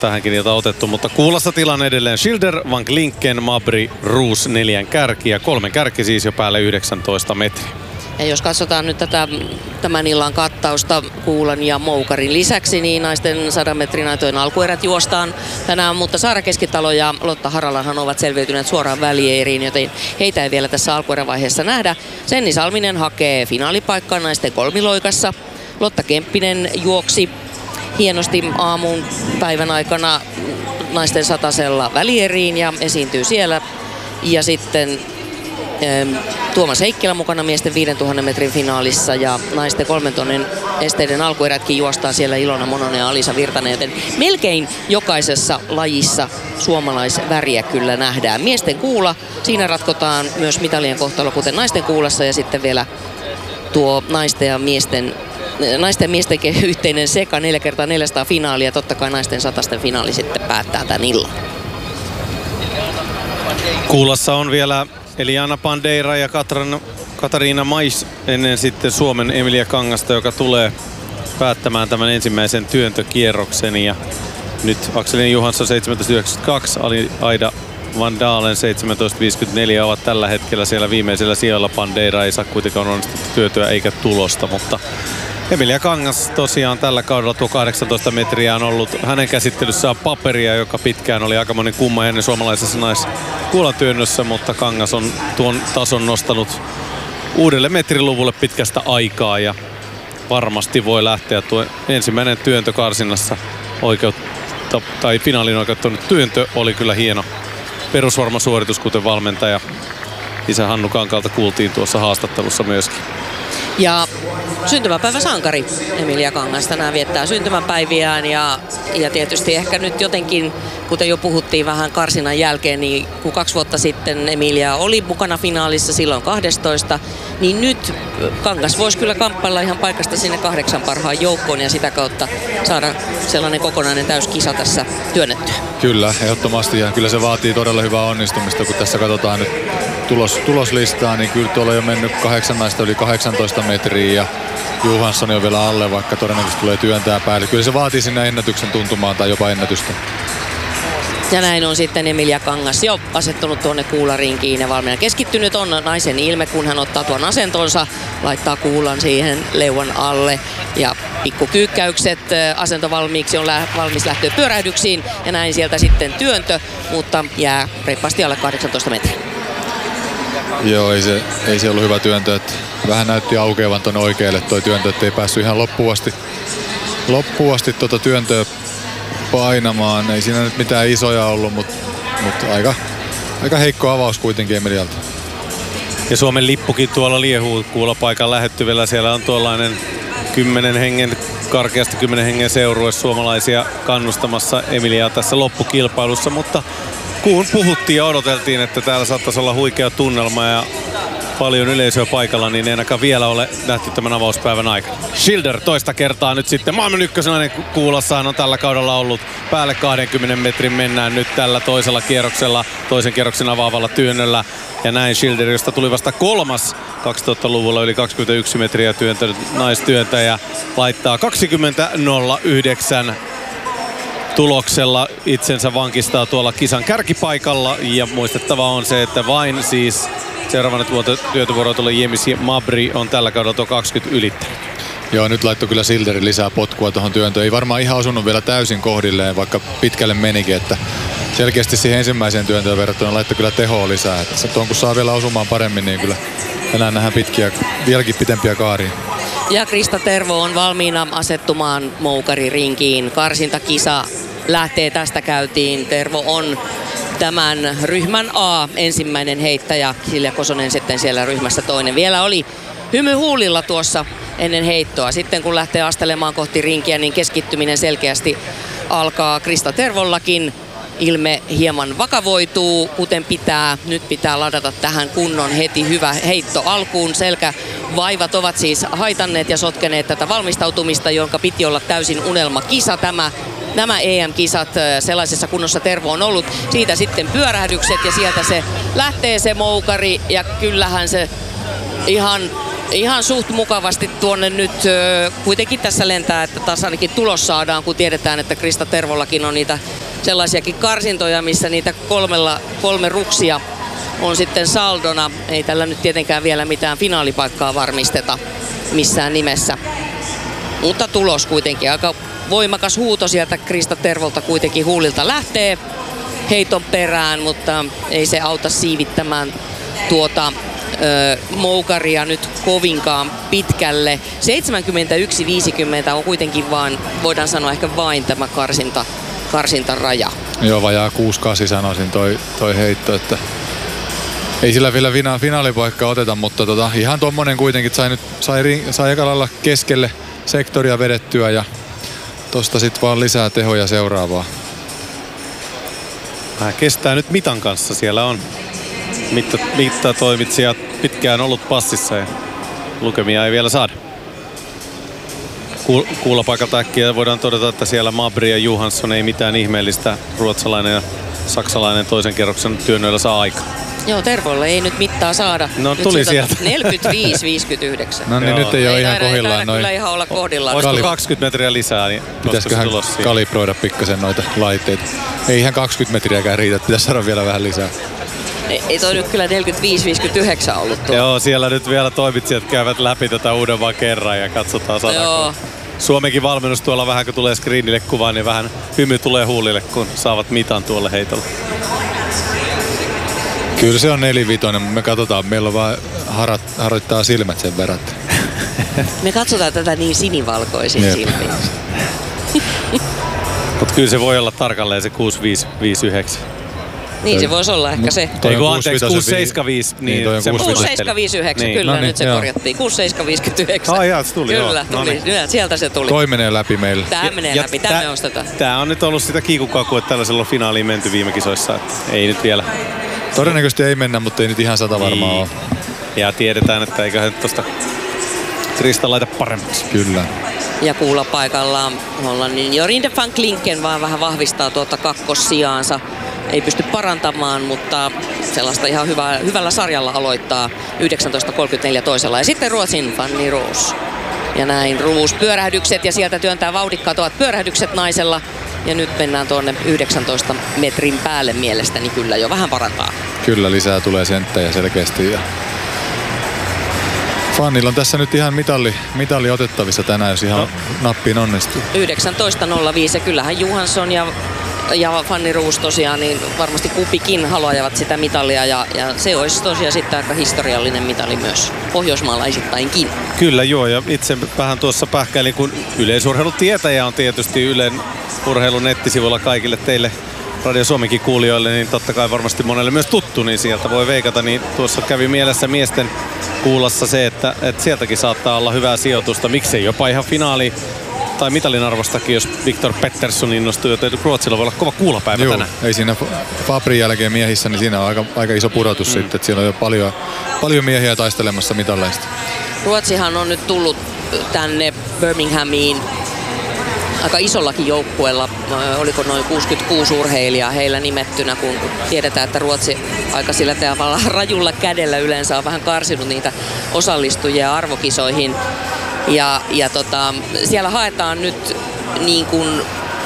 tähänkin iltaan otettu, mutta kuulassa tilanne edelleen Schilder, Van Glinken, Mabry, Roos 4 kärki ja 3 kärki siis jo päälle 19 metriä. Ja jos katsotaan nyt tätä tämän illan kattausta Kuulan ja Moukarin lisäksi, niin naisten 100 metrin aitojen alkuerät juostaan tänään, mutta Saara Keskitalo ja Lotta Haralanhan ovat selviytyneet suoraan välieriin, joten heitä ei vielä tässä alkuerävaiheessa nähdä. Senni Salminen hakee finaalipaikkaa naisten kolmiloikassa. Lotta Kemppinen juoksi hienosti aamun päivän aikana naisten satasella välieriin ja esiintyy siellä. Ja sitten Tuomas Heikkilä mukana miesten 5000 metrin finaalissa ja naisten 3000 esteiden alkuerätkin juostaan siellä Ilona Mononen ja Alisa Virtanen, joten melkein jokaisessa lajissa suomalaisväriä kyllä nähdään. Miesten kuula, siinä ratkotaan myös mitalien kohtalo kuten naisten kuulassa ja sitten vielä tuo naisten ja miesten yhteinen seka 4x400 finaali ja totta kai naisten satasten finaali sitten päättää tämän illan. Kuulassa on vielä Eliana Bandeira ja Katariina Mais ennen sitten Suomen Emilia Kangasta, joka tulee päättämään tämän ensimmäisen työntökierroksen. Ja nyt Akselin Johansson 17.92, Aida Van Dalen 17.54 ovat tällä hetkellä siellä viimeisellä sijalla. Bandeira ei saa kuitenkaan onnistettu työtyä eikä tulosta, mutta Emilia Kangas tosiaan tällä kaudella tuo 18 metriä on ollut hänen käsittelyssään paperia, joka pitkään oli aikamoinen kumma ennen suomalaisessa naiskuulantyönnössä, mutta Kangas on tuon tason nostanut uudelle metriluvulle pitkästä aikaa ja varmasti voi lähteä tuo ensimmäinen työntö karsinnassa finaalin oikeuttanut työntö oli kyllä hieno perusvarma suoritus, kuten valmentaja isä Hannu Kankalta kuultiin tuossa haastattelussa myöskin. Ja syntymäpäiväsankari Emilia Kangas tänään viettää syntymäpäiviään ja tietysti ehkä nyt jotenkin, kuten jo puhuttiin vähän karsinnan jälkeen, niin kun 2 vuotta sitten Emilia oli mukana finaalissa silloin 12, niin nyt Kangas voisi kyllä kamppailla ihan paikasta sinne 8 parhaan joukkoon ja sitä kautta saada sellainen kokonainen täyskisa tässä työnnettyä. Kyllä, ehdottomasti ja kyllä se vaatii todella hyvää onnistumista, kun tässä katsotaan nyt tuloslistaa, niin kyllä tuolla on jo mennyt 8 naista yli 18 metriä ja Johansson on vielä alle, vaikka todennäköisesti tulee työntää päälle. Kyllä se vaatii sinne ennätyksen tuntumaan tai jopa ennätystä. Ja näin on sitten Emilia Kangas jo asettunut tuonne kuularinkiin ja valmiina. Keskittynyt on naisen ilme, kun hän ottaa tuon asentonsa, laittaa kuulan siihen leuan alle ja pikkukyykkäykset, asento valmiiksi, on valmis lähtöä pyörähdyksiin ja näin sieltä sitten työntö, mutta jää reippaasti alle 18 metriä. Joo, ei se ollut hyvä työntö, että vähän näytti aukeavan tuonne oikealle toi työntö, ettei päässyt ihan loppuun asti tuota työntöä painamaan. Ei siinä nyt mitään isoja ollut, mutta aika heikko avaus kuitenkin Emilialta. Ja Suomen lippukin tuolla liehuu kuulapaikan lähettyvillä. Siellä on tuollainen 10 hengen, karkeasti 10 hengen seurue suomalaisia kannustamassa Emiliaa tässä loppukilpailussa, mutta kun puhuttiin ja odoteltiin, että täällä saattaisi olla huikea tunnelma ja paljon yleisöä paikalla, niin ei ainakaan vielä ole nähty tämän avauspäivän aikana. Schilder toista kertaa nyt sitten maailman ykkösenä kuulassahan on tällä kaudella ollut. Päälle 20 metrin mennään nyt tällä toisella kierroksella, toisen kierroksen avaavalla työnnöllä. Ja näin Schilder, josta tuli vasta 3. 2000-luvulla yli 21 metriä työntänyt naistyöntäjä, laittaa 20.09 tuloksella itsensä vankistaa tuolla kisan kärkipaikalla. Ja muistettava on se, että vain siis seuraavana työtövuoroa tulee Jemis Mabry on tällä kaudella tuo 20 ylittänyt. Joo, nyt laittoi kyllä Schilderin lisää potkua tuohon työntöön. Ei varmaan ihan osunut vielä täysin kohdilleen, vaikka pitkälle menikin. Että selkeästi siihen ensimmäiseen työntöön verrattuna laittoi kyllä tehoa lisää. Että tuon kun saa vielä osumaan paremmin, niin kyllä enää nähdään vieläkin pitempiä kaaria. Ja Krista Tervo on valmiina asettumaan Moukari-rinkiin. Karsintakisa lähtee tästä käyntiin. Tervo on tämän ryhmän A ensimmäinen heittäjä. Silja Kosonen sitten siellä ryhmässä toinen. Vielä oli hymy huulilla tuossa ennen heittoa. Sitten kun lähtee astelemaan kohti rinkiä, niin keskittyminen selkeästi alkaa Krista Tervollakin. Ilme hieman vakavoituu, kuten pitää. Nyt pitää ladata tähän kunnon heti hyvä heitto alkuun. Selkävaivat ovat siis haitanneet ja sotkeneet tätä valmistautumista, jonka piti olla täysin unelmakisa. Nämä EM-kisat sellaisessa kunnossa Tervo on ollut. Siitä sitten pyörähdykset ja sieltä se lähtee se moukari. Ja kyllähän se ihan ihan suht mukavasti tuonne nyt kuitenkin tässä lentää, että taas ainakin tulos saadaan, kun tiedetään, että Krista Tervollakin on niitä sellaisiakin karsintoja, missä niitä kolme ruksia on sitten saldona. Ei tällä nyt tietenkään vielä mitään finaalipaikkaa varmisteta missään nimessä. Mutta tulos kuitenkin. Aika voimakas huuto sieltä Krista Tervolta kuitenkin huulilta lähtee heiton perään, mutta ei se auta siivittämään tuota moukaria nyt kovinkaan pitkälle. 71.50 on kuitenkin vain, voidaan sanoa ehkä vain tämä karsintaraja. Joo, vajaa 6-8 sanoisin toi heitto, että ei sillä vielä finaalipaikkaa oteta, mutta ihan tommonen kuitenkin, sai eka lailla keskelle sektoria vedettyä ja tosta sit vaan lisää tehoja seuraavaa. Vähän kestää nyt mitan kanssa, siellä on mittatoimitsijat pitkään ollut passissa ja lukemia ei vielä saada. Kuulapaikalta äkkiä voidaan todeta, että siellä Mabry ja Johansson ei mitään ihmeellistä. Ruotsalainen ja saksalainen toisen kerroksen työnnöillä saa aikaa. Joo, Tervolle ei nyt mittaa saada. No nyt tuli sieltä. 45-59. No niin, nyt ei ole ihan kohdillaan. Ei kyllä ihan olla kohdillaan. Olisiko 20 metriä lisää, niin pitäisiköhän kalibroida pikkasen noita laitteita. Ei ihan 20 metriäkään riitä, pitäisi saada vielä vähän lisää. Ei toi nyt kyllä 45-59 ollut tuo. Joo, siellä nyt vielä toimitsijat käyvät läpi tätä uudemman kerran ja katsotaan saadaanko. Suomenkin valmennus tuolla vähän kun tulee screenille kuvaan, niin vähän hymy tulee huulille, kun saavat mitan tuolle heitolle. Kyllä se on 4-5, me katsotaan, meillä on vaan harjoittaa silmät sen verran. Me katsotaan tätä niin sinivalkoisin silmiin. Mutta kyllä se voi olla tarkalleen se 6559. Niin se voisi olla ehkä se. Ei kun anteeksi, 6755. Niin, 6759, niin. Kyllä, no niin, nyt se korjattiin. 6759. Ai jaa, se tuli. Kyllä, tuli. Sieltä se tuli. Toi menee läpi meillä. Tää menee läpi, tää me ostetaan. Tää on nyt ollut sitä kiikukakua, että tällaisella finaaliin menty viime kisoissa. Ei nyt vielä. Todennäköisesti ei mennä, mutta ei nyt ihan 100 varmaan ole. Ja tiedetään, että eiköhän tosta Krista laita paremmaksi. Kyllä. Ja kuulapaikallaan Hollannin Jorinde van Klinken vaan vähän vahvistaa tuota kakkossijaansa. Ei pysty parantamaan, mutta sellaista ihan hyvällä sarjalla aloittaa 19.34 toisella. Ja sitten Ruotsin Fanny Roos. Ja näin Roos pyörähdykset ja sieltä työntää vauhdikkaat ovat pyörähdykset naisella. Ja nyt mennään tuonne 19 metrin päälle mielestäni kyllä jo vähän parantaa. Kyllä, lisää tulee senttejä selkeästi. Ja Fannilla on tässä nyt ihan mitalli otettavissa tänään, jos ihan nappiin onnistuu. 19.05 kyllähän Johansson ja Fanny Roos tosiaan, niin varmasti kumpikin haluavat sitä mitalia ja se olisi tosiaan sitten aika historiallinen mitali myös pohjoismaalaisittainkin. Kyllä joo, ja itse vähän tuossa pähkäilin, kun yleisurheilutietäjä on tietysti Ylen urheilun nettisivuilla kaikille teille Radio Suomenkin kuulijoille, niin totta kai varmasti monelle myös tuttu, niin sieltä voi veikata, niin tuossa kävi mielessä miesten kuulassa se, että sieltäkin saattaa olla hyvää sijoitusta, miksei jopa ihan finaali tai mitalin arvostakin, jos Viktor Pettersson innostuu, joten Ruotsilla voi olla kova kuulapäivä tänään. Ei siinä Fabrin jälkeen miehissä, niin siinä on aika iso pudotus sitten, että siellä on jo paljon miehiä taistelemassa mitalleista. Ruotsihan on nyt tullut tänne Birminghamiin aika isollakin joukkueella, oliko noin 66 urheilijaa heillä nimettynä, kun tiedetään, että Ruotsi aika sillä tavalla rajulla kädellä yleensä on vähän karsinut niitä osallistujia arvokisoihin. Ja siellä haetaan nyt niin kuin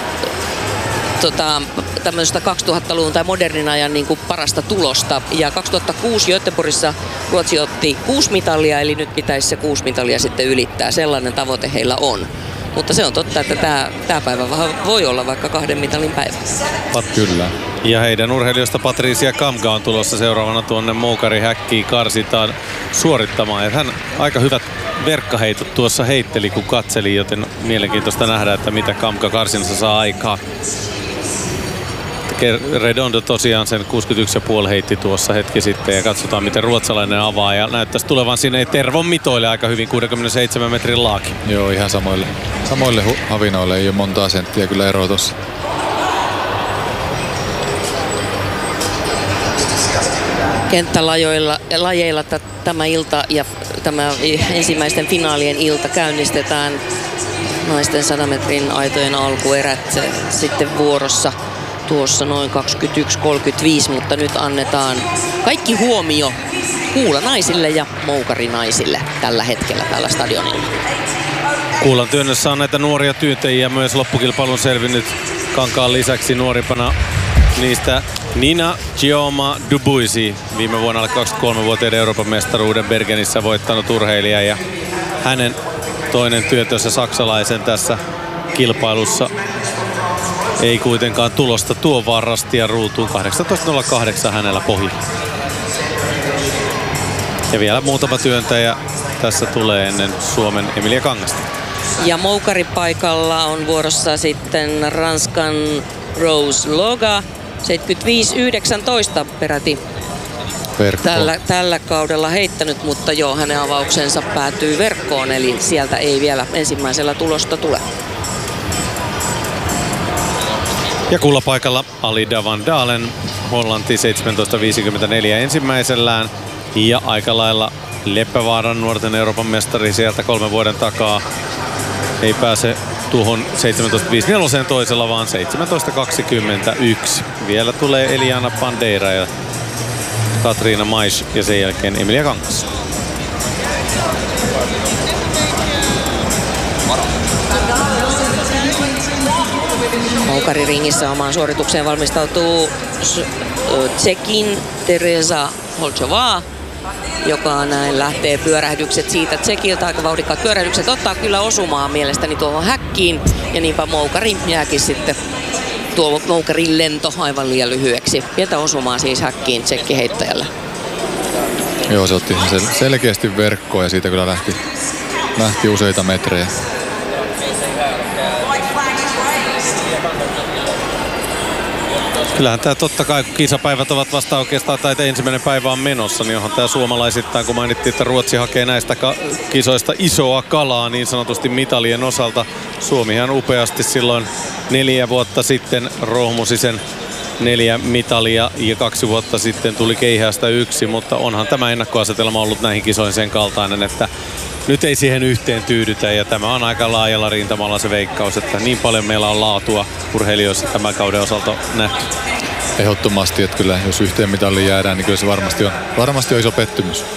tämmöistä 2000-luvun tai modernin ajan niin kuin parasta tulosta. Ja 2006 Göteborgissa Ruotsi otti 6 mitalia, eli nyt pitäisi se 6 mitalia sitten ylittää. Sellainen tavoite heillä on. Mutta se on totta, että tämä päivä voi olla vaikka 2 mitalin päivä. Kyllä. Ja heidän urheilijoista Patricia Kamga on tulossa seuraavana tuonne Moukari-häkkiin karsitaan suorittamaan. Ja hän aika hyvät verkkaheitot tuossa heitteli, kun katseli, joten mielenkiintoista nähdä, että mitä Kamga karsinassa saa aikaa. Redondo tosiaan sen 61,5 heitti tuossa hetki sitten ja katsotaan miten ruotsalainen avaa ja näyttäisi tulevan sinne Tervon mitoille aika hyvin 67 metrin laaki. Joo, ihan samoille havinoille ei ole montaa senttiä kyllä eroa tossa. Kenttälajeilla tämä ilta ja tämä ensimmäisten finaalien ilta käynnistetään naisten 100 metrin aitojen alkuerät sitten vuorossa. tuossa noin 21.35, mutta nyt annetaan kaikki huomio kuulanaisille ja moukarinaisille tällä hetkellä tällä stadionilla. Kuulan työnnössä on näitä nuoria tyyntäjiä myös loppukilpailun selvinnyt kankaan lisäksi nuorimpana niistä Nina Gioma Dubuisi, viime vuonna alle 23-vuotiaiden Euroopan mestaruuden Bergenissä voittanut urheilija ja hänen toinen työntössä saksalaisen tässä kilpailussa ei kuitenkaan tulosta tuo varrasti ja ruutuun 18.08 hänellä pohjalla. Ja vielä muutama työntäjä tässä tulee ennen Suomen Emilia Kangasta. Ja moukaripaikalla on vuorossa sitten Ranskan Rose Loga, 75.19 peräti tällä kaudella heittänyt, mutta joo, hänen avauksensa päätyy verkkoon, eli sieltä ei vielä ensimmäisellä tulosta tule. Ja kullapaikalla Alida van Dalen, Hollanti 17.54 ensimmäisellään ja aika lailla Leppävaaran nuorten Euroopan mestari sieltä 3 vuoden takaa. Ei pääse tuohon 17.54 toisella, vaan 17.21. Vielä tulee Eliana Bandeira ja Katriina Mais ja sen jälkeen Emilia Kangas. Moukariringissä omaan suoritukseen valmistautuu Tsekin Teresa Holchová, joka näin lähtee pyörähdykset siitä Tsekiltä. Aika vauhdikkaat pyörähdykset, ottaa kyllä osumaan mielestäni tuohon häkkiin. Ja niinpä moukari jääkin sitten tuo moukarin lento aivan liian lyhyeksi. Pientä osumaa siis häkkiin tsekkiheittäjälle. Joo, se otti selkeästi verkkoon ja siitä kyllä lähti useita metrejä. Kyllähän tämä totta kai, kun kisapäivät ovat vasta oikeastaan, tai ensimmäinen päivä on menossa, niin onhan tämä suomalaisittain, kun mainittiin, että Ruotsi hakee näistä kisoista isoa kalaa niin sanotusti mitalien osalta. Suomihan upeasti silloin 4 vuotta sitten rohmusi sen 4 mitalia ja 2 vuotta sitten tuli keihästä 1, mutta onhan tämä ennakkoasetelma ollut näihin kisoihin sen kaltainen, että nyt ei siihen yhteen tyydytä ja tämä on aika laajalla rintamalla se veikkaus, että niin paljon meillä on laatua urheilijoissa tämän kauden osalta nähty. Ehdottomasti, että kyllä jos yhteen mitalliin jäädään, niin kyllä se varmasti on iso pettymys.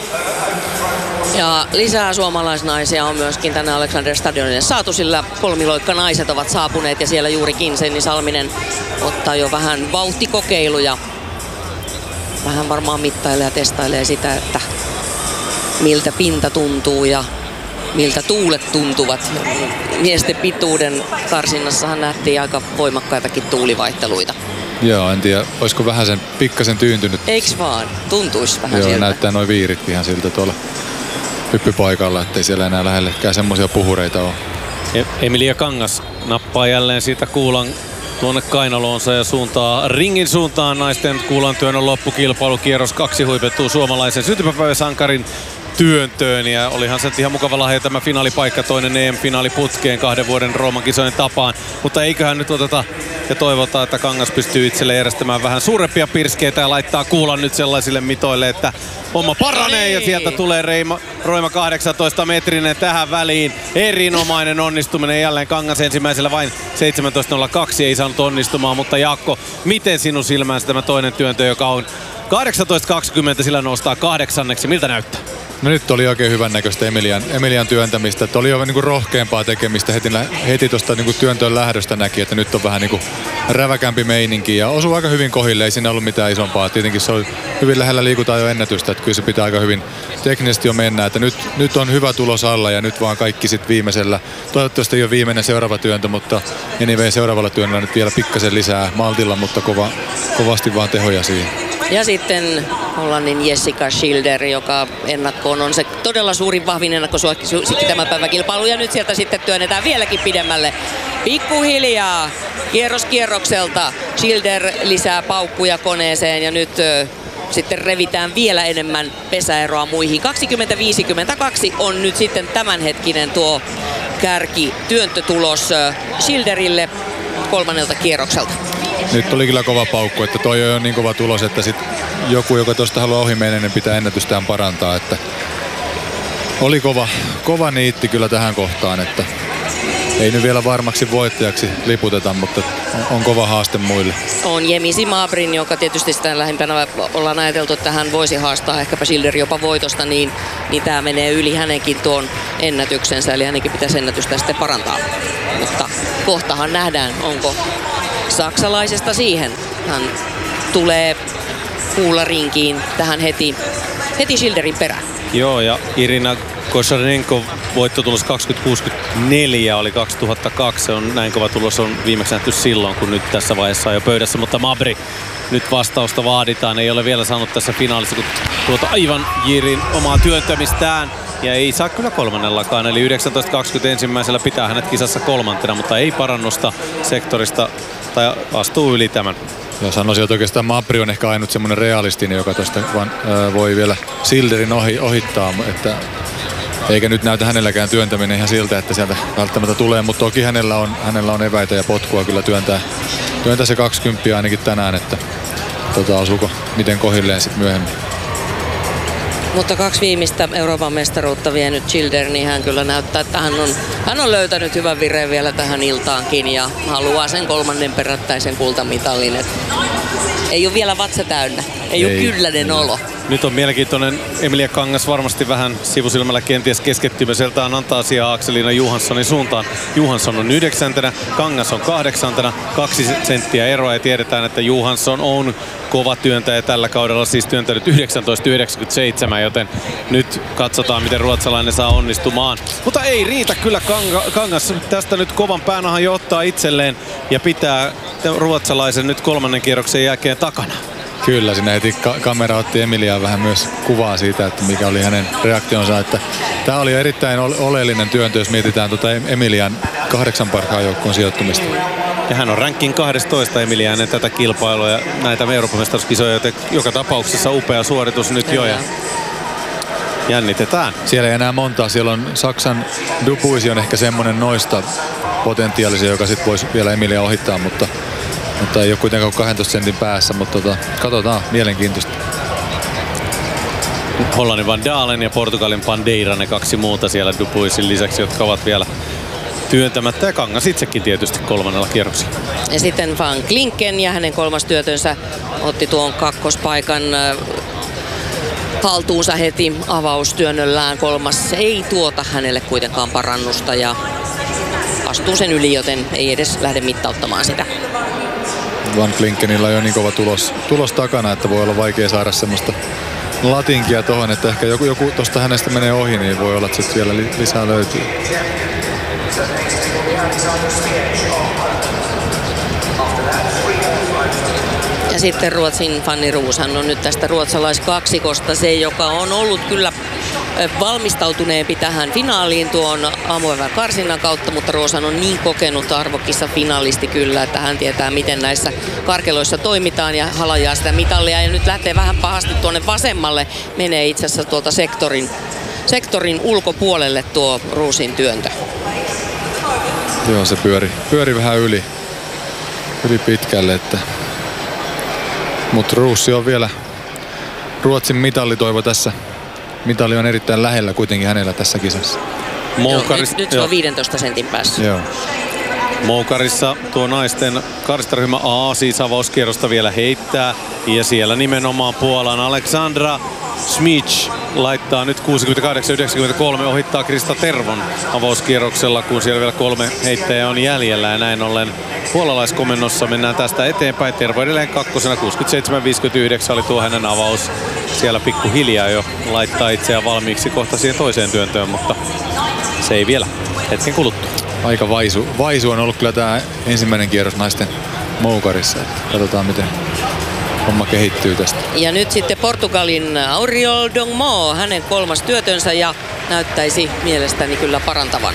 Ja lisää suomalaisnaisia on myöskin tänne Alexanderstadionille saatu, sillä kolmiloikkanaiset ovat saapuneet ja siellä juurikin Senni Salminen ottaa jo vähän vauhtikokeiluja. Vähän varmaan mittailee ja testailee sitä, että miltä pinta tuntuu ja miltä tuulet tuntuvat. Miesten pituuden karsinnassahan nähtiin aika voimakkaitakin tuulivaihteluita. Joo, en tiedä, olisiko vähän sen pikkasen tyyntynyt. Eiks vaan? Tuntuisi vähän siltä. Joo, näyttää noin viirit ihan siltä tuolla hyppypaikalla, ettei siellä enää lähellekään semmoisia puhureita ole. Emilia Kangas nappaa jälleen siitä kuulan tuonne kainaloonsa ja suuntaa ringin suuntaan naisten kuulan työnnön loppukilpailu. Kierros 2 huipentuu suomalaisen syntymäpäiväsankarin työntöön ja olihan se ihan mukava lahja tämä finaalipaikka, toinen EM-finaali putkeen 2 vuoden Rooman kisojen tapaan. Mutta eiköhän nyt oteta ja toivotaan, että Kangas pystyy itselle järjestämään vähän suurempia pirskeitä ja laittaa kuulan nyt sellaisille mitoille, että homma paranee ja sieltä tulee Roima 18 metrinen tähän väliin. Erinomainen onnistuminen jälleen Kangas ensimmäisellä vain 17.02 ei saanut onnistumaan, mutta Jaakko, miten sinun silmänsä tämä toinen työntö, joka on 18.20, sillä nostaa 8. Miltä näyttää? No nyt oli oikein hyvän näköistä Emilian työntämistä, että oli jo niinku rohkeampaa tekemistä heti tuosta niinku työntöön lähdöstä näki, että nyt on vähän niinku räväkämpi meininki ja osui aika hyvin kohille, ei siinä ollut mitään isompaa. Tietenkin se oli hyvin lähellä liikutaan jo ennätystä, että kyllä se pitää aika hyvin teknisesti jo mennä, että nyt on hyvä tulos alla ja nyt vaan kaikki sitten viimeisellä. Toivottavasti ei ole viimeinen seuraava työntö, mutta anyway, seuraavalla työnnöllä nyt vielä pikkasen lisää maltilla, mutta kovasti vaan tehoja siihen. Ja sitten Hollannin Jessica Schilder, joka ennakkoon on se todella suurin vahvin ennakkosuosikki tämän päivän kilpailu. Ja nyt sieltä sitten työnnetään vieläkin pidemmälle. Pikkuhiljaa kierros kierrokselta Schilder lisää paukkuja koneeseen ja nyt sitten revitään vielä enemmän pesäeroa muihin. 20-52 on nyt sitten tämänhetkinen tuo kärki työntötulos Schilderille 3. kierrokselta. Nyt oli kyllä kova paukku, että toi on niin kova tulos, että sit joku, joka tuosta haluaa ohi mennä, niin pitää ennätystään parantaa. Että oli kova niitti kyllä tähän kohtaan, että ei nyt vielä varmaksi voittajaksi liputeta, mutta on kova haaste muille. On Jemisi Mabrin, joka tietysti sitä lähimpänä ollaan ajateltu, että hän voisi haastaa ehkäpä Schilder jopa voitosta, niin tämä menee yli hänenkin tuon ennätyksensä, eli hänenkin pitäisi ennätystä sitten parantaa. Mutta kohtahan nähdään, onko saksalaisesta siihen. Hän tulee kuularinkiin tähän heti Schilderin perään. Joo, ja Irina Kosarenko voittotulos 2064 oli 2002. Se on näin kova tulos, on viimeksi nähty silloin, kun nyt tässä vaiheessa on jo pöydässä. Mutta Mabri, nyt vastausta vaaditaan. Ei ole vielä saanut tässä finaalissa kun aivan Jirin omaa työntämistään. Ja ei saa kyllä kolmannellakaan, eli 19.20 ensimmäisellä pitää hänet kisassa kolmantena, mutta ei parannusta sektorista tai astuu yli tämän. Ja sanoisin, että oikeastaan Mabri on ehkä ainut semmoinen realistinen, joka tuosta voi vielä Schilderin ohittaa, että eikä nyt näytä hänelläkään työntäminen ihan siltä, että sieltä välttämättä tulee, mutta toki hänellä on eväitä ja potkua kyllä työntää se 20 ainakin tänään, että osuuko miten kohilleen sitten myöhemmin. Mutta 2 viimeistä Euroopan mestaruutta vienyt Schilder, niin hän kyllä näyttää, että hän on löytänyt hyvän vireen vielä tähän iltaankin ja haluaa sen 3. perättäisen kultamitalin. Ei ole vielä vatsa täynnä, ei ole kylläinen olo. Nyt on mielenkiintoinen Emilia Kangas varmasti vähän sivusilmällä kenties keskittymiseltään antaa asiaa Akselina Johanssonin suuntaan. Johansson on 9. Kangas on 8. 2 senttiä eroa ja tiedetään, että Johansson on kova työntäjä tällä kaudella, siis työntänyt 1997, joten nyt katsotaan miten ruotsalainen saa onnistumaan. Mutta ei riitä kyllä Kangas tästä nyt kovan päänahan jo ottaa itselleen ja pitää ruotsalaisen nyt 3. kierroksen jälkeen takana. Kyllä, siinä heti kamera otti Emiliaan vähän myös kuvaa siitä, että mikä oli hänen reaktionsa. Että tämä oli erittäin oleellinen työntö, jos mietitään Emilian 8 parhaan joukkoon sijoittumista. Ja hän on rankin 12 Emilia ennen tätä kilpailua ja näitä Euroopan mestaruuskisoja, joten joka tapauksessa upea suoritus nyt jo. Ja jännitetään. Siellä ei enää montaa. Siellä on Saksan Dupuisi on ehkä semmoinen noista potentiaalisia, joka sitten voisi vielä Emilia ohittaa, mutta ei ole kuitenkaan 12 sentin päässä, mutta katsotaan, mielenkiintoista. Hollannin Van Dalen ja Portugalin Bandeira, ne 2 muuta siellä Dupuisin lisäksi, jotka ovat vielä työntämättä ja Kangas itsekin tietysti 3. kierroksella. Ja sitten Van Klinken ja hänen 3. työtönsä otti tuon 2. paikan haltuunsa heti avaustyönnöllään. 3. ei tuota hänelle kuitenkaan parannusta ja astuu sen yli, joten ei edes lähde mittauttamaan sitä. Van Klinkenillä on jo niin kova tulos takana, että voi olla vaikea saada semmoista latinkia tohon, että ehkä joku tosta hänestä menee ohi, niin voi olla, että sitten vielä lisää löytyy. Ja sitten Ruotsin Fanny Roos, hän on nyt tästä ruotsalaiskaksikosta se, joka on ollut kyllä valmistautuneempi tähän finaaliin tuon aamupäivän karsinnan kautta, mutta Roosan on niin kokenut arvokissa finalisti kyllä, että hän tietää miten näissä karkeloissa toimitaan ja halajaa sitä mitallia ja nyt lähtee vähän pahasti tuonne vasemmalle, menee itse asiassa tuolta sektorin ulkopuolelle tuo Roosin työntö. Joo, se pyöri vähän yli pitkälle, että mutta Roos on vielä Ruotsin mitallitoivo tässä. Mitali on erittäin lähellä kuitenkin hänellä tässä kisassa. Nyt se on 15 sentin päässä. Joo. Moukarissa tuo naisten karsistaryhmä A siis avauskierrosta vielä heittää. Ja siellä nimenomaan Puolan Aleksandra Smic laittaa nyt 68-93, ohittaa Krista Tervon avauskierroksella, kun siellä vielä 3 heittäjää on jäljellä. Ja näin ollen puolalaiskomennossa mennään tästä eteenpäin. Tervo edelleen 2. 67-59 oli tuo hänen avaus. Siellä pikkuhiljaa jo laittaa itseään valmiiksi kohta siihen toiseen työntöön, mutta se ei vielä hetken kuluttua. Aika vaisu on ollut kyllä tämä ensimmäinen kierros naisten moukarissa. Katsotaan miten homma kehittyy tästä. Ja nyt sitten Portugalin Auriol Dongmo, hänen 3. työtönsä ja näyttäisi mielestäni kyllä parantavan.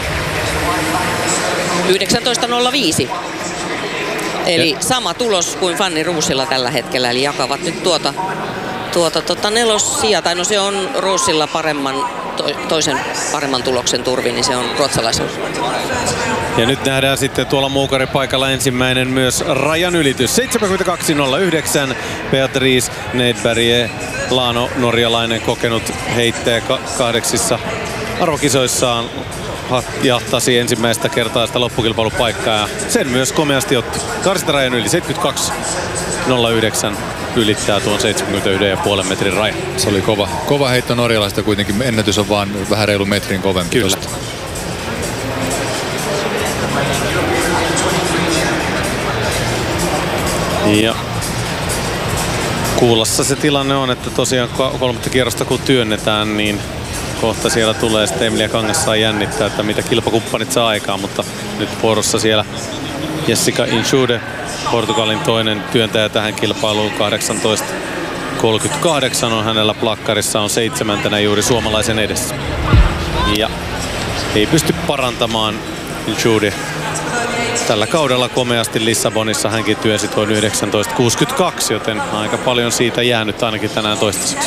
19.05. Eli sama tulos kuin Fanny Roosilla tällä hetkellä, eli jakavat nyt tuota 4. tai no se on Roosilla toisen paremman tuloksen turvin, niin se on ruotsalaisella. Ja nyt nähdään sitten tuolla muukaripaikalla ensimmäinen myös rajan ylitys. 72.09 Beatrice Nedberg, Laano norjalainen kokenut heittäjä 8 arvokisoissaan jahtasi ensimmäistä kertaa sitä loppukilpailupaikkaa ja sen myös komeasti otti. Karsintarajan yli 72.09 ylittää tuon 71,5 metrin rajan. Se oli kova heitto norjalaista, kuitenkin ennätys on vaan vähän reilu metrin kovempi. Kyllä. Tosta. Ja Kuulassa se tilanne on, että tosiaan kolmatta kierrosta kun työnnetään, niin kohta siellä tulee sitten Emilia Kangas saa jännittää, että mitä kilpakumppanit saa aikaan, mutta nyt vuorossa siellä Jessica Inshude, Portugalin toinen työntäjä tähän kilpailuun, 18.38 on hänellä plakkarissa, on 7. juuri suomalaisen edessä. Ja ei pysty parantamaan Inshude. Tällä kaudella komeasti Lissabonissa hänkin työnsi tuon 19.62, joten aika paljon siitä jäänyt ainakin tänään toistaiseksi.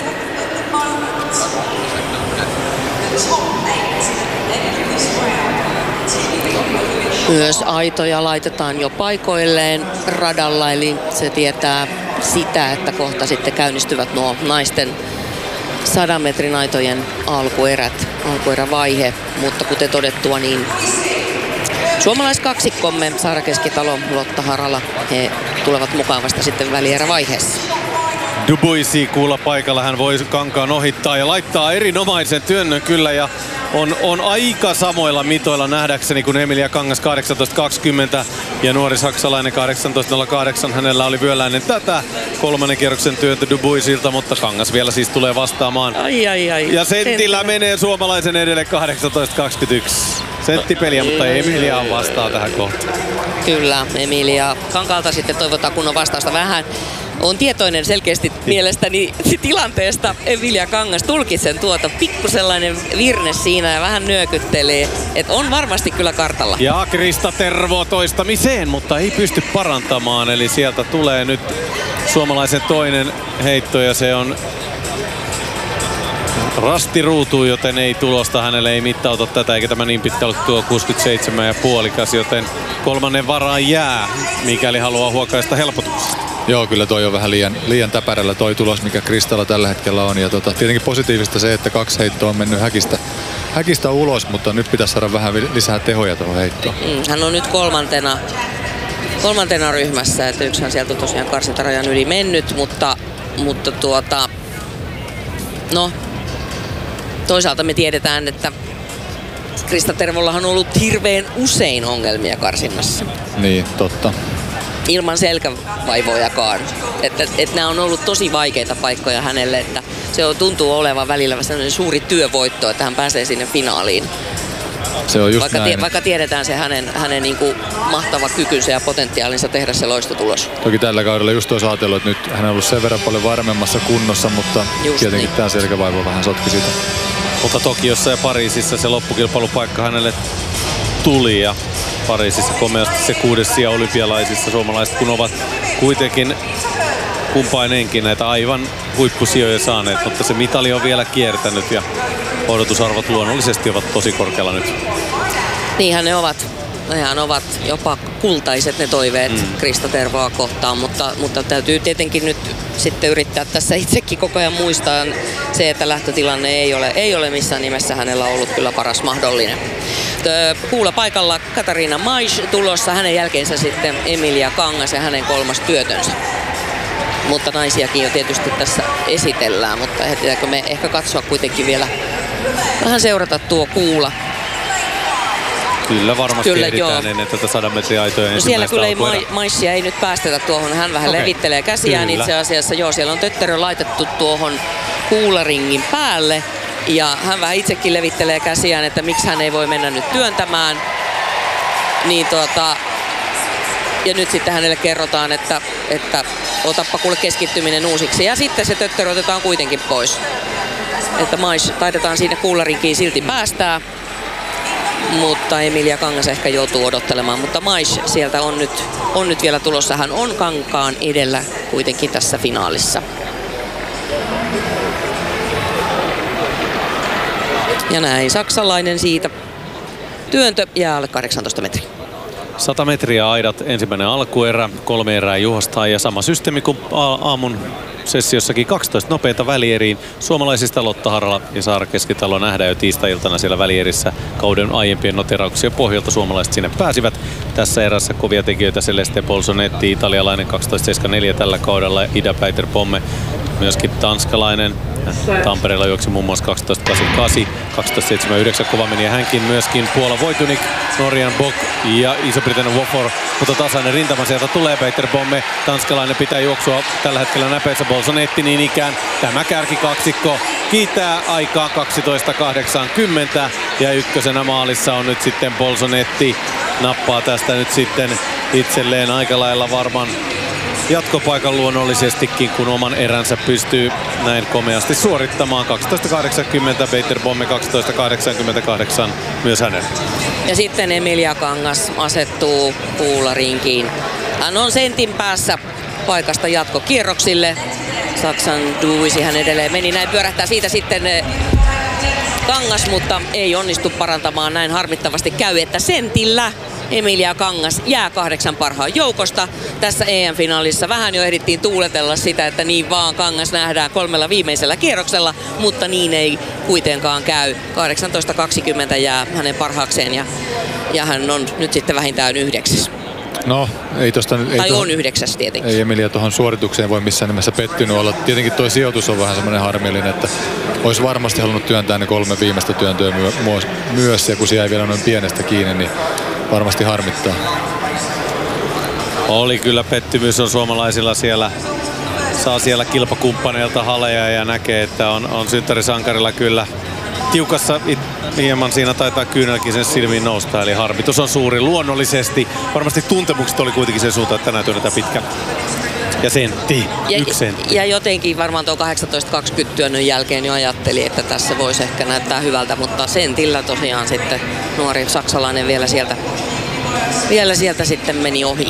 Myös aitoja laitetaan jo paikoilleen radalla, eli se tietää sitä, että kohta sitten käynnistyvät nuo naisten 100 metrin aitojen alkuerävaihe, mutta kuten todettua, niin suomalaiskaksikkomme Saara Keskitalo, Lotta Harala, he tulevat mukaan vasta sitten välierävaiheessa. Dubuisi kuulla paikalla, hän voi kankaan ohittaa ja laittaa erinomaisen työnnön kyllä ja on aika samoilla mitoilla nähdäkseni kuin Emilia Kangas 18.20 ja nuori saksalainen 18.08. Hänellä oli vyöläinen tätä kolmannen kierroksen työntö Dubuisilta, mutta Kangas vielä siis tulee vastaamaan. Ai. Ja sentillä menee suomalaisen edelle 18.21. Senttipeliä, mutta Emilia vastaa tähän kohtaan. Kyllä, Emilia Kankaalta sitten toivotaan kunnon vastausta vähän. On tietoinen selkeästi mielestäni tilanteesta. Emilia Kangas tulkitsen tuota. Pikku sellainen virne siinä ja vähän nyökyttelee. Et on varmasti kyllä kartalla. Ja Krista Tervo toistamiseen, mutta ei pysty parantamaan. Eli sieltä tulee nyt suomalaisen toinen heitto ja se on rasti ruutuun, joten ei tulosta. Hänelle ei mittauta tätä, eikä tämä niin pitkä ole tuo 67,5, joten kolmannen varaan jää, mikäli haluaa huokaista helpotuksesta. Joo, kyllä toi on vähän liian täpärällä toi tulos, mikä Kristalla tällä hetkellä on. Ja tietenkin positiivista se, että 2 heittoa on mennyt häkistä ulos, mutta nyt pitäisi saada vähän lisää tehoja tuohon heittoon. Hän on nyt kolmantena ryhmässä, että yksihän sieltä on tosiaan karsintarajan yli mennyt, mutta no, toisaalta me tiedetään, että Krista Tervollahan on ollut hirveän usein ongelmia karsinnassa. Niin, totta. Ilman selkävaivojakaan. Että nämä on ollut tosi vaikeita paikkoja hänelle, että se tuntuu olevan välillä sellainen suuri työvoitto, että hän pääsee sinne finaaliin. Se on just näin. Vaikka tiedetään se hänen niin kuin mahtava kykynsä ja potentiaalinsa tehdä se loistotulos. Toki tällä kaudella just olisi ajatellut, että nyt hän on ollut sen verran paljon varmemmassa kunnossa, mutta just tietenkin niin. Tämä selkävaiva vähän sotki sitä. Mutta Tokiossa ja Pariisissa se loppukilpailupaikka hänelle tuli ja Pariisissa komeasti se 6. sija olympialaisissa. Suomalaiset kun ovat kuitenkin kumpainenkin näitä aivan huippusijoja saaneet, mutta se mitali on vielä kiertänyt ja odotusarvot luonnollisesti ovat tosi korkealla nyt. Niinhän ne ovat. Nehän ovat jopa kultaiset ne toiveet Krista Tervoa kohtaan, mutta täytyy tietenkin nyt sitten yrittää tässä itsekin koko ajan muistaa se, että lähtötilanne ei ole missään nimessä hänellä ollut kyllä paras mahdollinen. Kuulla paikalla Katariina Maish tulossa, hänen jälkeensä sitten Emilia Kangas ja hänen kolmas työtönsä. Mutta naisiakin jo tietysti tässä esitellään, mutta ehditäänkö me ehkä katsoa kuitenkin vielä vähän seurata tuo Kuula. Kyllä varmasti ehditään ennen tätä 100 metrin aitoja ensimmäistä siellä kyllä ei Maishia ei nyt päästetä tuohon. Hän vähän levittelee käsiään kyllä. Itse asiassa. Joo, siellä on tötterö laitettu tuohon kuularingin päälle. Ja hän vähän itsekin levittelee käsiään, että miksi hän ei voi mennä nyt työntämään. Niin ja nyt sitten hänelle kerrotaan, että otappa kuule keskittyminen uusiksi. Ja sitten se tötterö otetaan kuitenkin pois. Että Maish taidetaan siinä kuularinkiin silti päästää. Mutta Emilia Kangas ehkä joutuu odottelemaan, mutta Maish sieltä on nyt vielä tulossa. Hän on Kankaan edellä kuitenkin tässä finaalissa. Ja näin saksalainen siitä työntö jää alle 18 metriä. 100 metriä aidat, ensimmäinen alkuerä, 3 erää juostaan ja sama systeemi kuin aamun sessiossakin, 12 nopeita välieriin. Suomalaisista Lotta Harala ja Saara Keskitalo nähdään jo tiistai-iltana siellä välierissä. Kauden aiempien noterauksien pohjalta suomalaiset sinne pääsivät. Tässä erässä kovia tekijöitä Celeste Bolsonetti, italialainen 12.74 tällä kaudella, Ida Päiter-Pomme, myöskin tanskalainen. Tampereella juoksi muun muassa 12.88, 12.79 kova meni ja hänkin myöskin Puola Voitunik, Norjan Bok ja Iso-Britannian Wofor, mutta tasainen rintama sieltä tulee. Päiter-Pomme, tanskalainen, pitää juoksua tällä hetkellä näpeissä. Bolsonetti niin ikään. Tämä kärkikaksikko kiitää aikaa 12.80 ja ykkösenä maalissa on nyt sitten Bolsonetti. Nappaa tästä nyt sitten itselleen aika lailla varman jatkopaikan luonnollisestikin, kun oman eränsä pystyy näin komeasti suorittamaan. 12.80, Päiter-Pomme 12.88 myös hänelle. Ja sitten Emilia Kangas asettuu kuularinkiin. Hän on sentin päässä paikasta jatkokierroksille. Saksan duisi hän edelleen meni, näin pyörähtää siitä sitten Kangas, mutta ei onnistu parantamaan. Näin harmittavasti käy, että sentillä Emilia Kangas jää 8 parhaan joukosta. Tässä EM-finaalissa vähän jo ehdittiin tuuletella sitä, että niin vaan Kangas nähdään 3 viimeisellä kierroksella, mutta niin ei kuitenkaan käy. 18.20 jää hänen parhaakseen ja hän on nyt sitten vähintään 9. No, ei tosta... Tai on 9 tietenkin. Ei Emilia tuohon suoritukseen voi missään nimessä pettynyt olla. Tietenkin tuo sijoitus on vähän semmoinen harmillinen, että olisi varmasti halunnut työntää ne 3 viimeistä työntöä myös, ja kun se jäi vielä noin pienestä kiinni, niin varmasti harmittaa. Oli kyllä pettymys on suomalaisilla siellä. Saa siellä kilpakumppaneilta haleja ja näkee, että on synttärisankarilla kyllä tiukassa. Hieman siinä taitaa kyynelkin sen silmiin nousta, eli harmitus on suuri luonnollisesti. Varmasti tuntemukset oli kuitenkin sen suuntaan, että tänään työnnetään pitkä. Ja sentti, 1 sentti. Ja jotenkin varmaan tuon 18.20 työnnön jälkeen jo ajatteli, että tässä voisi ehkä näyttää hyvältä, mutta sentillä tosiaan sitten nuori saksalainen vielä sieltä sitten meni ohi.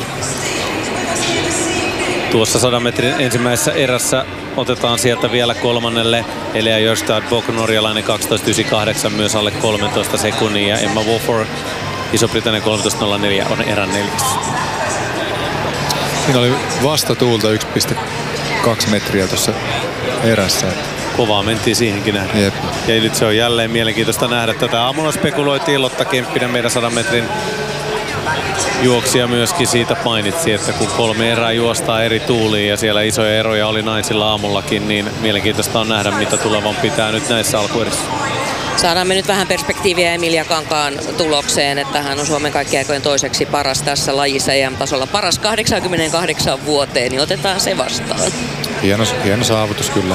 Tuossa 100 metrin ensimmäisessä erässä otetaan sieltä vielä 3. Elea Jörstad Bok, norjalainen 12.98 myös alle 13 sekunnin ja Emma Wofor, Iso-Britannia 13.04 on erän 4. Siinä oli vastatuulta 1,2 metriä tuossa erässä. Kovaa mentiin siihenkin nähdä. Jep. Ja nyt se on jälleen mielenkiintoista nähdä tätä. Aamulla spekuloitiin, Lotta Kemppinen meidän 100 metrin juoksija myöskin siitä mainitsi, että kun 3 erää juostaa eri tuuliin ja siellä isoja eroja oli naisilla aamullakin, niin mielenkiintoista on nähdä, mitä tulevan pitää nyt näissä alkuerissä. Saadaan me nyt vähän perspektiiviä Emilia Kankaan tulokseen, että hän on Suomen kaikkien aikojen toiseksi paras tässä lajissa EM-tasolla. Paras 88 vuoteen, niin otetaan se vastaan. Hieno saavutus kyllä.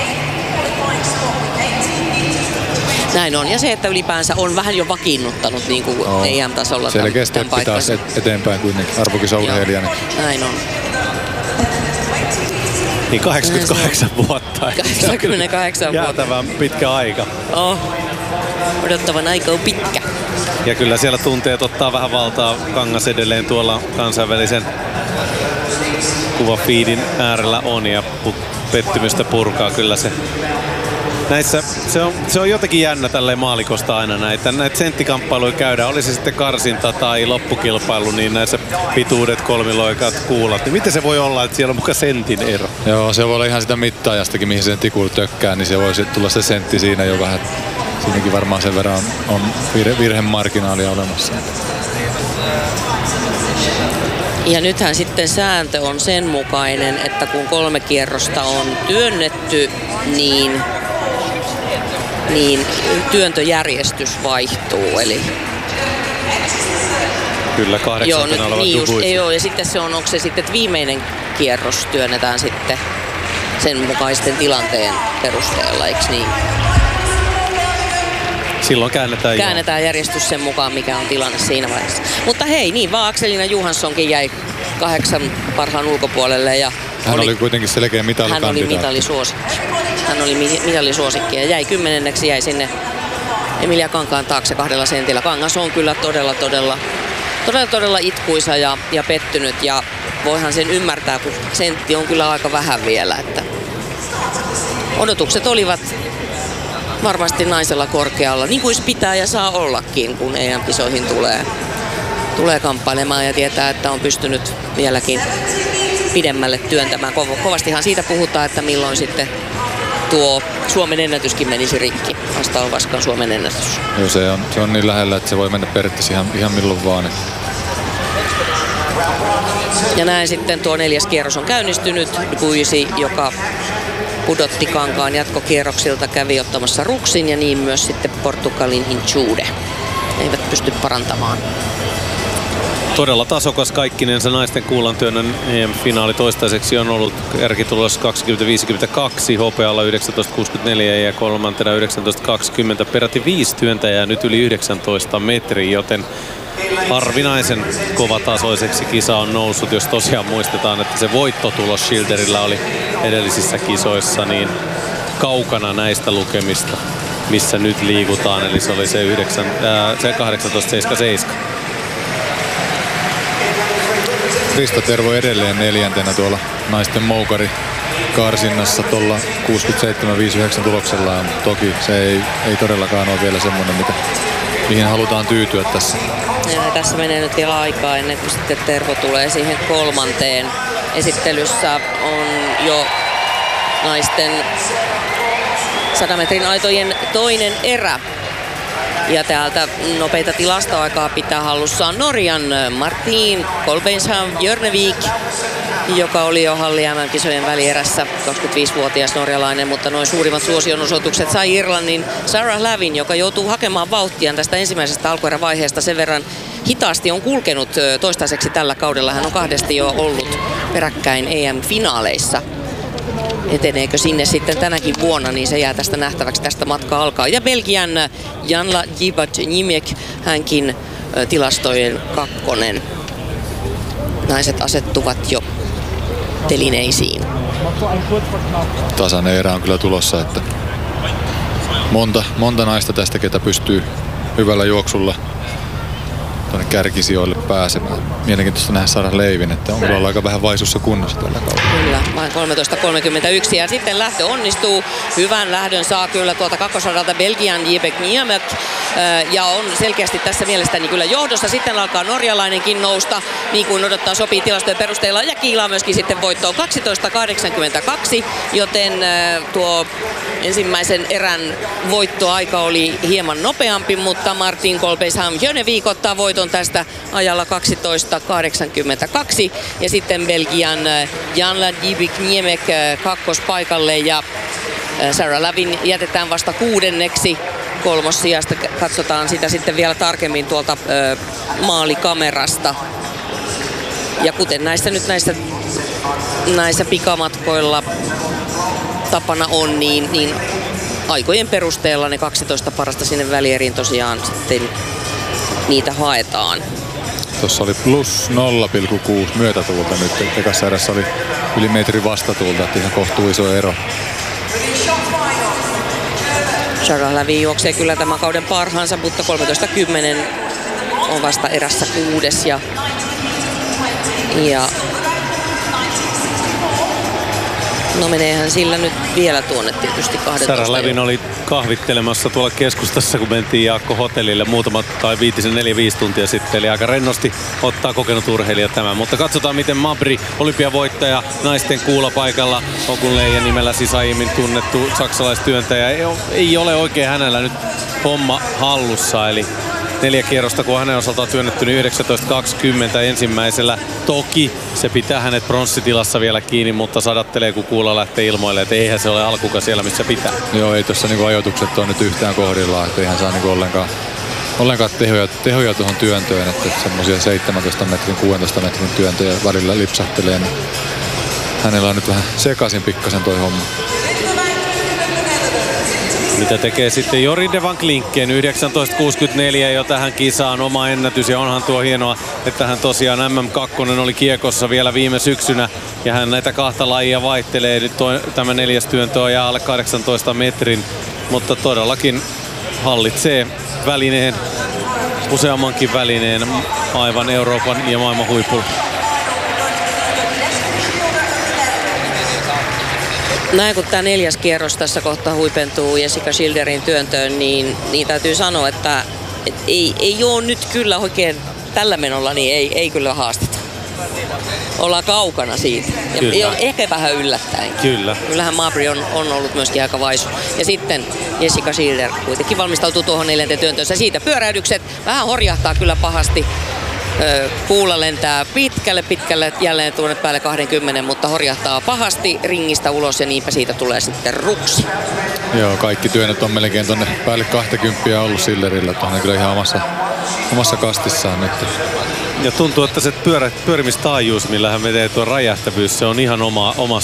Näin on. Ja se, että ylipäänsä on vähän jo vakiinnuttanut niin kuin EM-tasolla selkeästi pitää eteenpäin kuitenkin arvokisaurheilijana. Näin on. Niin 88 vuotta. 88 vuotta. Jäätävän pitkä aika. Odottavan aika on pitkä. Ja kyllä siellä tunteet ottaa vähän valtaa. Kangas edelleen tuolla kansainvälisen kuvafiidin äärellä on ja pettymystä purkaa kyllä se. Näissä, se on jotenkin jännä tälleen maalikosta aina näitä senttikamppailuja käydään. Oli se sitten karsinta tai loppukilpailu, niin näissä pituudet, kolmiloikat, kuulat. Niin miten se voi olla, että siellä on muka sentin ero? Joo, se voi olla ihan sitä mittaajastakin, mihin sen tikulla tökkää, niin se voisi tulla se sentti siinä jo vähän. Siinäkin varmaan sen verran on virhemarginaalia olemassa. Ja nythän sitten sääntö on sen mukainen, että kun 3 kierrosta on työnnetty, niin työntöjärjestys vaihtuu. Eli kyllä 8 olevat dubuissa. Joo, ja sitten se on, onko se sitten, että viimeinen kierros työnnetään sitten sen mukaisten tilanteen perusteella, eikö niin? Silloin käännetään järjestys sen mukaan, mikä on tilanne siinä vaiheessa. Mutta hei, niin vaan Akselina Johanssonkin jäi 8 parhaan ulkopuolelle. Ja hän oli kuitenkin selkeä mitalikandidaatti. Hän oli mitalisuosikki ja jäi 10. jäi sinne Emilia Kankaan taakse 2 sentillä. Kangas on kyllä todella itkuisa ja pettynyt ja voihan sen ymmärtää, kun sentti on kyllä aika vähän vielä. Että odotukset olivat varmasti naisella korkealla, niin kuin pitää ja saa ollakin, kun EM-kisoihin tulee. tulee kamppailemaan ja tietää, että on pystynyt vieläkin pidemmälle työntämään. Kovastihan siitä puhutaan, että milloin sitten tuo Suomen ennätyskin menisi rikki. Vasta on Vaskan Suomen ennätys. Joo, se on niin lähellä, että se voi mennä periaatteessa ihan milloin vaan. Ja näin sitten tuo 4. kierros on käynnistynyt. Dubuisi, joka pudotti kankaan jatkokierroksilta, kävi ottamassa ruksin ja niin myös sitten Portugalin Hinchude. Eivät pysty parantamaan. Todella tasokas kaikkinensa naisten kuulantyönnön EM-finaali toistaiseksi on ollut kärkitulos 20.52, hopealla 19.64 ja kolmantena 19.20. Peräti 5 työntäjää nyt yli 19 metriä, joten harvinaisen kovatasoiseksi kisa on noussut, jos tosiaan muistetaan, että se voittotulos Schilderillä oli edellisissä kisoissa niin kaukana näistä lukemista, missä nyt liikutaan, eli se oli se 18.77. Krista Tervo edelleen 4. tuolla naisten moukari karsinnassa tuolla 67.59 tuloksellaan. Toki se ei todellakaan ole vielä semmoinen, mihin halutaan tyytyä tässä. Ja tässä menee nyt vielä aikaa ennen kuin sitten Tervo tulee siihen 3. Esittelyssä on jo naisten 100 metrin aitojen toinen erä. Ja täältä nopeita tilastoaikaa pitää hallussaan Norjan Martin Kolbeinshamn-Jörnevik, joka oli jo Halli MM-kisojen välierässä, 25-vuotias norjalainen, mutta noin suurimmat suosionosoitukset sai Irlannin Sarah Lavin, joka joutuu hakemaan vauhtiaan tästä ensimmäisestä alkuerävaiheesta. Sen verran hitaasti on kulkenut toistaiseksi tällä kaudella. Hän on 2 jo ollut peräkkäin EM-finaaleissa. Eteneekö sinne sitten tänäkin vuonna, niin se jää tästä nähtäväksi. Tästä matka alkaa. Ja Belgian Janla Jibat-Nimek, hänkin tilastojen 2. Naiset asettuvat jo telineisiin. Tasainen erä on kyllä tulossa, että monta naista tästä, ketä pystyy hyvällä juoksulla tuonne kärkisijoille pääsemään. Mielenkiintoista nähdä Sarah Leivin, että on kyllä aika vähän vaisussa kunnossa tällä kaudella. Kyllä, vain 13.31 ja sitten lähtö onnistuu. Hyvän lähdön saa kyllä tuolta kakkosradalta Belgian Jibek Niemek ja on selkeästi tässä mielestäni kyllä johdossa. Sitten alkaa norjalainenkin nousta, niin kuin odottaa sopii tilastojen perusteella ja kiilaa myöskin sitten voittoon 12.82, joten tuo ensimmäisen erän voittoaika oli hieman nopeampi, mutta Martin Kolbeinshamn-Jörnevik ottaa voiton tästä ajalla 12.82 ja sitten Belgian Janla Jibat-Niemek kakkospaikalle ja Sarah Lavin jätetään vasta 6. kolmossijasta. Katsotaan sitä sitten vielä tarkemmin tuolta maalikamerasta. Ja kuten näissä pikamatkoilla tapana on, niin aikojen perusteella ne 12 parasta sinne välieriin tosiaan sitten niitä haetaan. Tuossa oli plus 0,6 myötätuulta nyt. Ekassa erässä oli yli metri vastatuulta, että ihan kohtuu iso ero. Sarah Lavin juoksee kyllä tämän kauden parhaansa, mutta 13.10 on vasta erässä 6. Ja no meneehän sillä nyt vielä tuonne tietysti 12. Sarah Lavin oli kahvittelemassa tuolla keskustassa, kun mentiin Jaakko hotellille muutama tai 4-5 tuntia sitten. Eli aika rennosti ottaa kokenut urheilija tämän. Mutta katsotaan, miten Mabry, olympiavoittaja naisten kuulapaikalla, Ogunleijan nimellä Sisaimin tunnettu saksalaistyöntäjä. Ei ole oikein hänellä nyt homma hallussa. Eli 4 kierrosta, kun hänen osaltaan työnnetty, niin 19.20 ensimmäisellä. Toki se pitää hänet pronssitilassa vielä kiinni, mutta sadattelee, kun kuula lähtee ilmoille, että eihän se ole alkuka siellä, missä pitää. Joo, ei tuossa niinku ajoitukset on nyt yhtään kohdillaan, että eihän saa niinku ollenkaan tehoja tuohon työntöön, että semmoisia 17 metrin, 16 metrin työntöjä välillä lipsahtelee, niin hänellä on nyt vähän sekaisin pikkasen toi homma. Mitä tekee sitten Jori de van Klinken, 19.64 jo tähän kisaan oma ennätys, ja onhan tuo hienoa, että hän tosiaan MM2 oli kiekossa vielä viime syksynä ja hän näitä 2 lajia vaihtelee. Nyt tämä 4. työntö on alle 18 metrin, mutta todellakin hallitsee välineen, useammankin välineen aivan Euroopan ja maailman huipulla. Näin kun tämä 4. kierros tässä kohtaa huipentuu Jessica Schilderin työntöön, niin täytyy sanoa, että ei ole nyt kyllä oikein tällä menolla niin ei kyllä haasteta. Ollaan kaukana siitä. Kyllä. Ja ehkä vähän yllättäen. Kyllä. Kyllähän Mabry on ollut myöskin aika vaisu. Ja sitten Jessica Schilder kuitenkin valmistautuu tuohon 4. työntöönsä. Siitä pyöräydykset vähän horjahtaa kyllä pahasti. Kuula lentää pitkälle jälleen tuonne päälle 20, mutta horjahtaa pahasti ringistä ulos ja niinpä siitä tulee sitten ruksi. Joo, kaikki työnnöt on melkein tonne päälle 20 ollut Schilderillä. Tuohon on kyllä ihan omassa kastissaan nyt. Ja tuntuu, että se pyörimistaajuus, millä hän menee tuo räjähtävyys, se on ihan oma